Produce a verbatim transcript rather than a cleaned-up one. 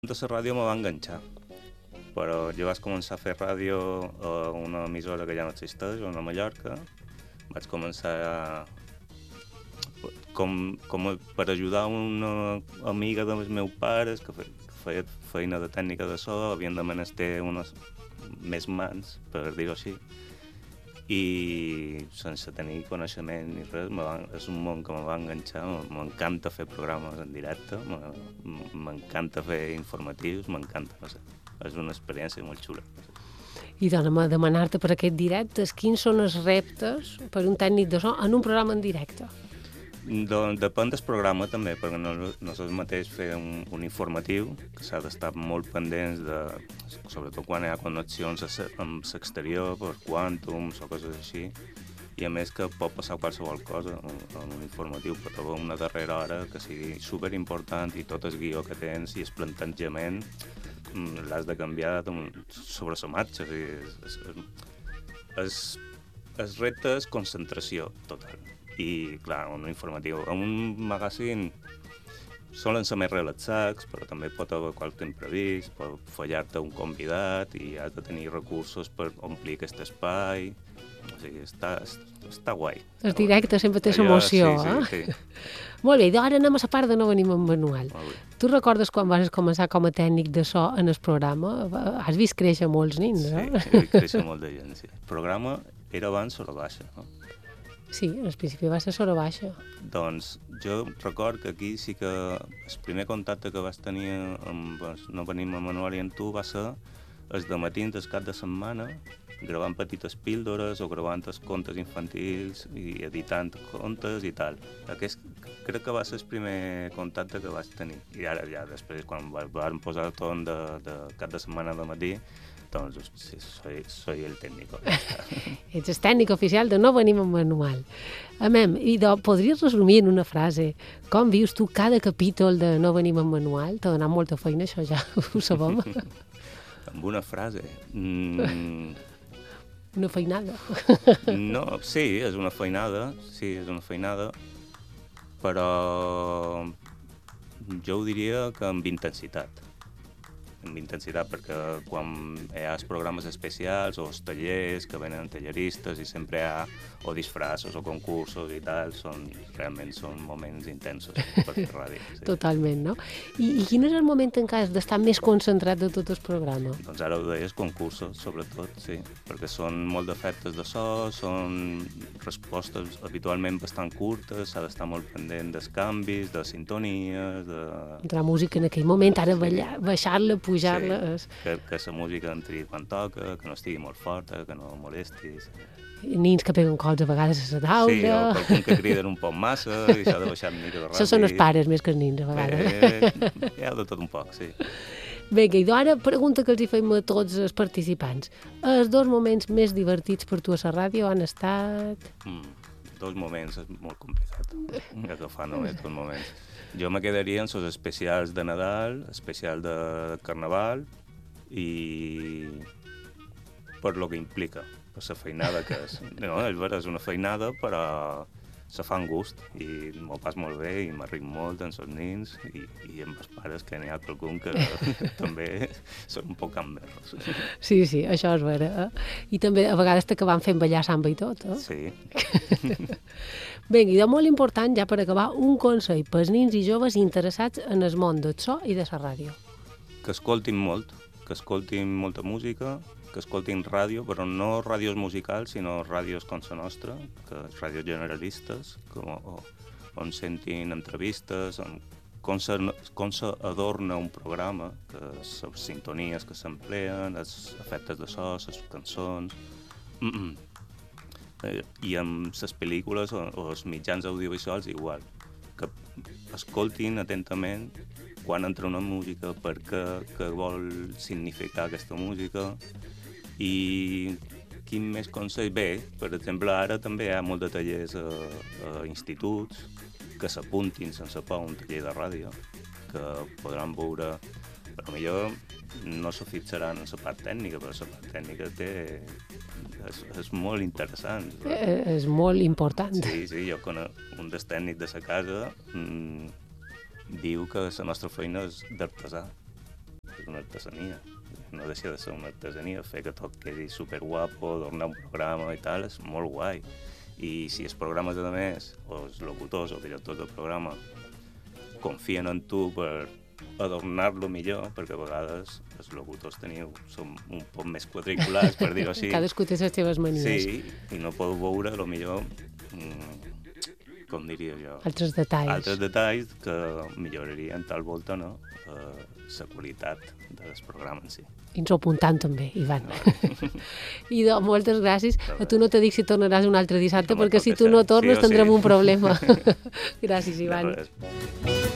De la ràdio me va enganxar, però jo vaig començar a fer ràdio a una emissora que ja no existeix, a Mallorca. Vaig començar a, com, com a, per ajudar una amiga dels meus pares que, fe, que feia feina de tècnica de so, havien de menester unes més mans, per dir-ho així, i sense tenir coneixement ni res, va, és un món que me va enganxar. M'encanta fer programes en directe, m'encanta fer informatius, m'encanta, no sé, és una experiència molt xula. I dona-me demanar-te per aquest directes, quins són els reptes per un tècnic de so en un programa en directe? Doncs depèn del programa també, perquè no, no és el mateix fer un, un informatiu, que s'ha d'estar molt pendents, de, sobretot quan hi ha connexions amb l'exterior, per quàntums o coses així, i a més que pot passar qualsevol cosa en un informatiu, pot haver una darrera hora que sigui superimportant i tot el guió que tens i el plantejament l'has de canviar sobre la marxa. És, és, és, el repte és concentració total. I, clar, un informatiu. En un magazín solen ser més relaxats, però també pot haver qualque imprevist, pot fallar-te un convidat i has de tenir recursos per omplir aquest espai. O sigui, està, està guai. El directe sempre té l'emoció, sí, eh? Sí, sí. Molt bé, i ara anem a la part de No venim amb manual. Tu recordes quan vas començar com a tècnic de so en el programa? Has vist créixer molts nins, no? Eh? Sí, he vist créixer molt de gent, sí. El programa era abans Sora Baixa, no? Sí, al principi va ser Sora Baixa. Doncs jo record que aquí sí que el primer contacte que vas tenir amb No venim amb manual i amb tu va ser els de matins del cap de setmana, gravant petites píldores o gravant els contes infantils i editant contes i tal. Aquest crec que va ser el primer contacte que vaig tenir. I ara ja després, quan vam posar el torn de, de cap de setmana de matí, doncs sí, soy, soy el tècnic. Ets el tècnic oficial de No venim amb manual. Amem, i do, podries resumir en una frase com vius tu cada capítol de No venim amb manual? T'ha donat molta feina, això ja ho sabem. Amb una frase? Mm... Una feinada. No, sí, és una feinada, sí, és una feinada, però jo ho diria que amb intensitat. amb intensitat, perquè quan hi ha els programes especials o els tallers que venen talleristes i sempre hi ha o disfraços o concursos i tal, són, realment són moments intensos per fer ràdio. Sí. Totalment, no? I, I quin és el moment en què has d'estar més concentrat de tot el programa? Doncs ara ho deies, concursos, sobretot, sí, perquè són molt d'efectes de so, són respostes habitualment bastant curtes, s'ha d'estar molt pendent dels canvis, de sintonies, de... Entrar música en aquell moment, ara sí. baixar-la, pujar-la... Sí, que, que la música entri quan toca, que no estigui molt forta, que no molestis... Nins que peguen cops a vegades a la taula... Sí, o algun que criden un poc massa i s'ha de baixar una mica de ràdio. Això són els pares més que els nins, a vegades. Bé, hi ha de tot un poc, sí. Vinga, i ara pregunta que els hi fem a tots els participants. Els dos moments més divertits per tu a la ràdio han estat... Mm, dos moments, és molt complicat. Agafar només dos moments. Jo me quedaria en els especials de Nadal, especial de Carnaval i per lo que implica, per la feinada que és. No, és vera, és una feinada, però se fa amb gust i m'ho pas molt bé i m'arric molt amb els nins i, i amb els pares, que n'hi ha algun que també són un poc gamberros. Sí, sí, això és vera. Eh? I també a vegades t'acaben fent ballar samba i tot, eh? Sí. Vinga, i de molt important, ja per acabar, un consell pels nins i joves interessats en el món del so i de la ràdio. Que escoltin molt, que escoltin molta música, que escoltin ràdio, però no ràdios musicals, sinó ràdios com la nostra, que ràdios generalistes, com, on sentin entrevistes, on, com, se, com se adorna un programa, que les sintonies que s'empleen, els efectes de so, les cançons... Mm -mm. I amb les pel·lícules o, o els mitjans audiovisuals igual, que escoltin atentament quan entra una música, per què, què vol significar aquesta música i quin més consell. Bé, per exemple, ara també hi ha molt de tallers a, a instituts que s'apuntin sense por a un taller de ràdio, que podran veure, però millor no se fixaran en la part tècnica, però la part tècnica té... És, és molt interessant. Eh, és molt important. Sí, sí, jo conec un dels tècnics de la casa mmm, diu que la nostra feina és d'artesà. és una artesania. No deixa de ser una artesania, fer que tot quedi superguapo, adornar un programa i tal, és molt guai. I si els programes, a més, o els locutors o directors del programa confien en tu per adornar-lo millor, perquè a vegades els locutors teniu, som un poc més quadriculars, per dir-ho així. Cadascú té les seves manies. Sí, i no podeu veure, a lo millor, mm, com diria jo... Altres detalls. Altres detalls que millorarien tal volta, no?, eh, la qualitat del programa en si. I ens ho apuntant també, Ivan. I doncs, moltes gràcies. A tu no te dic si tornaràs un altre dissabte, perquè si tu no tornes tindrem un problema. Gràcies, Ivan.